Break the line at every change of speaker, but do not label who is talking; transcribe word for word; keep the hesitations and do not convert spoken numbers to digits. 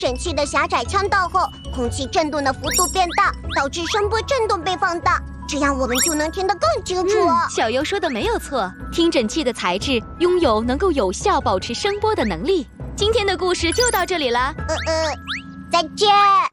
整器的狭窄腔道后，空气震动的幅度变大，导致声波震动被放大，这样我们就能听得更清楚。
嗯、小优说的没有错，听诊器的材质拥有能够有效保持声波的能力。今天的故事就到这里了，
呃呃，再见。